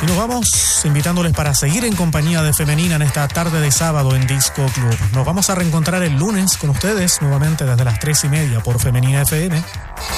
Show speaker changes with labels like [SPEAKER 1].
[SPEAKER 1] nos vamos invitándoles para seguir en compañía de Femenina en esta tarde de sábado en Disco Club. Nos vamos a reencontrar el lunes con ustedes nuevamente desde las 3:30 por Femenina FM.